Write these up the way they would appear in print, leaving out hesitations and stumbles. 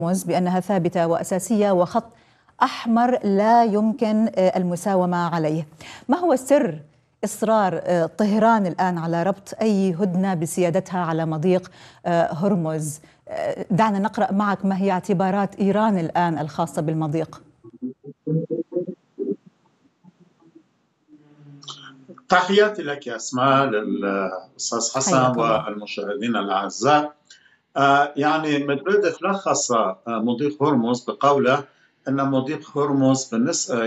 بأنها ثابتة وأساسية وخط أحمر لا يمكن المساومة عليه. ما هو سر إصرار طهران الآن على ربط أي هدنة بسيادتها على مضيق هرمز؟ دعنا نقرأ معك ما هي اعتبارات إيران الآن الخاصة بالمضيق. تحياتي لك يا أسماء، للأستاذ حسن والمشاهدين الأعزاء. يعني مدفيديف لخص مضيق هرمز بقوله أن مضيق هرمز بالنسبة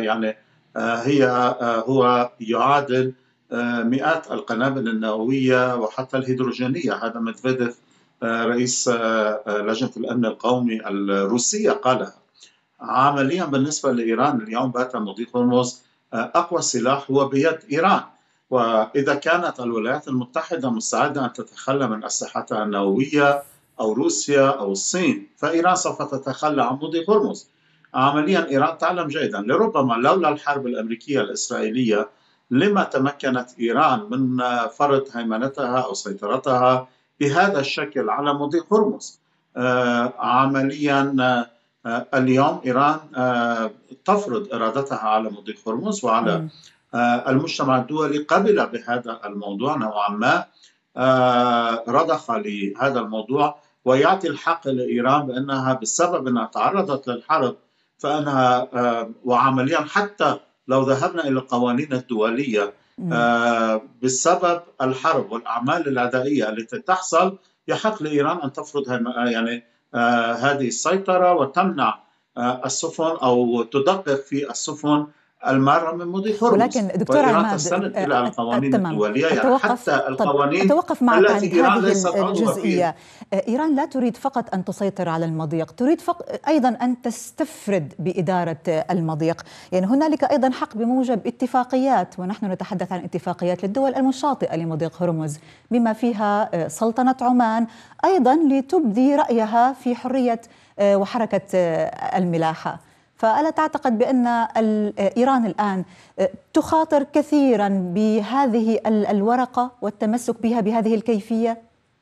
هو يعادل مئات القنابل النووية وحتى الهيدروجينية. هذا مدفيديف رئيس لجنة الأمن القومي الروسية قالها. عمليا بالنسبة لإيران اليوم بات مضيق هرمز أقوى سلاح هو بيد إيران، وإذا كانت الولايات المتحدة مستعدة أن تتخلى من أسلحتها النووية أو روسيا أو الصين، فإيران سوف تتخلى عن مضيق هرمز. عمليا إيران تعلم جيدا لربما لولا الحرب الأمريكية الإسرائيلية لما تمكنت إيران من فرض هيمنتها أو سيطرتها بهذا الشكل على مضيق هرمز. عمليا اليوم إيران تفرض إرادتها على مضيق هرمز، وعلى المجتمع الدولي قبل بهذا الموضوع نوعا ما، رضخ لهذا الموضوع ويعطي الحق لإيران بأنها بسبب أنها تعرضت للحرب فأنها وعمليا حتى لو ذهبنا إلى القوانين الدولية بسبب الحرب والأعمال العدائية التي تحصل يحق لإيران أن تفرض هذه السيطرة وتمنع السفن أو تدقق في السفن المارة من مضيق هرمز. ولكن دكتور عماد تستند إلى القوانين الدولية، يعني حتى القوانين أتوقف معك عن هذه الجزئية. إيران لا تريد فقط أن تسيطر على المضيق، تريد أيضا أن تستفرد بإدارة المضيق. يعني هنالك أيضا حق بموجب اتفاقيات، ونحن نتحدث عن اتفاقيات للدول المشاطئة لمضيق هرمز بما فيها سلطنة عمان أيضا لتبدي رأيها في حرية وحركة الملاحة. فألا تعتقد بأن إيران الآن تخاطر كثيرا بهذه الورقة والتمسك بها بهذه الكيفية؟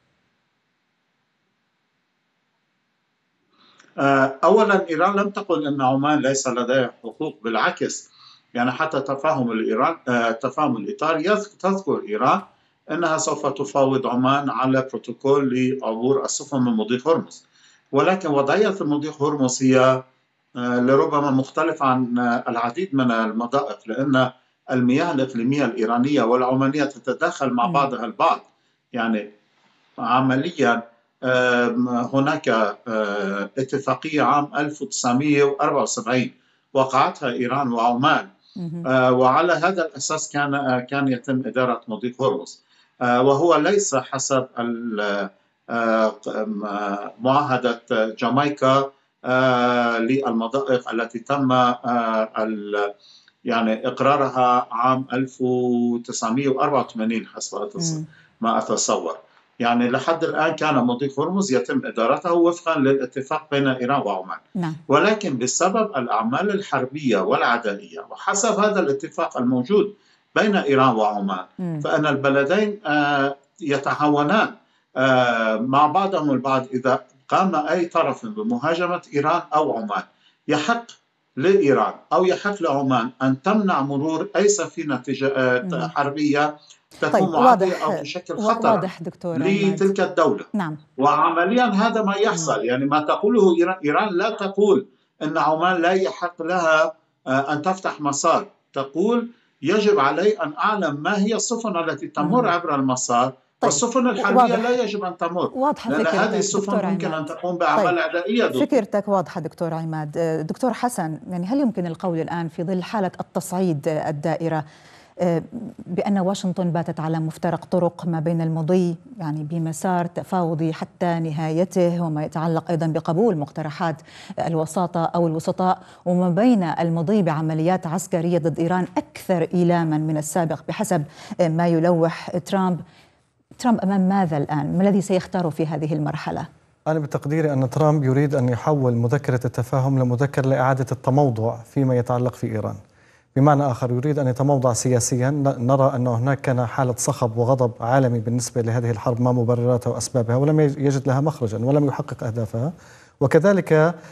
أولا إيران لم تقل أن عمان ليس لديها حقوق، بالعكس. يعني حتى تفاهم الإطار تذكر إيران أنها سوف تفاوض عمان على بروتوكول لعبور السفن من مضيق هرمز، ولكن وضعية مضيق هرمز هي لربما مختلف عن العديد من المضائق، لأن المياه الإقليمية الإيرانية والعمانية تتداخل مع بعضها البعض. يعني عمليا هناك اتفاقية عام 1974 وقعتها إيران وعمان، وعلى هذا الأساس كان يتم إدارة مضيق هرمز، وهو ليس حسب معاهدة جامايكا للمضائق التي تم يعني إقرارها عام 1984 حسب ما أتصور. يعني لحد الآن كان مضيق هرمز يتم إدارته وفقا للاتفاق بين إيران وعمان. ولكن بسبب الأعمال الحربية والعدائية وحسب هذا الاتفاق الموجود بين إيران وعمان فإن البلدين يتعاونان مع بعضهم البعض. إذا قام أي طرف بمهاجمة إيران أو عمان يحق لإيران أو يحق لعمان أن تمنع مرور أي سفينة حربية تكون معادية أو تشكل خطر لتلك الدولة. وعمليا هذا ما يحصل. يعني ما تقوله إيران لا تقول أن عمان لا يحق لها أن تفتح مسار، تقول يجب علي أن أعلم ما هي السفن التي تمر عبر المسار. والسفن الحربية لا يجب أن تمر، لأن هذه السفن ممكن أن تقوم بأعمال عدائية. فكرتك واضحة دكتور عماد. دكتور حسن، يعني هل يمكن القول الآن في ظل حالة التصعيد الدائرة بأن واشنطن باتت على مفترق طرق ما بين المضي يعني بمسار تفاوضي حتى نهايته، وما يتعلق أيضا بقبول مقترحات الوساطة أو الوسطاء، وما بين المضي بعمليات عسكرية ضد إيران أكثر إيلاما من السابق بحسب ما يلوح ترامب أمام ماذا الآن؟ ما الذي سيختاره في هذه المرحلة؟ أنا بتقديري أن ترامب يريد أن يحول مذكرة التفاهم لمذكرة لإعادة التموضع فيما يتعلق في إيران. بمعنى آخر يريد أن يتموضع سياسيا. نرى أن هناك كان حالة صخب وغضب عالمي بالنسبة لهذه الحرب، ما مبرراتها وأسبابها، ولم يجد لها مخرجا ولم يحقق أهدافها. وكذلك